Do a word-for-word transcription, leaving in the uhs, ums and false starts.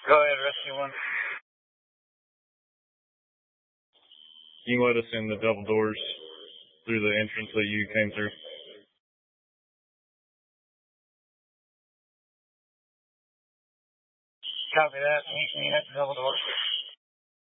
Go ahead, Rescue One. You can let us in the double doors through the entrance that you came through. Copy that. Meet me at the double doors.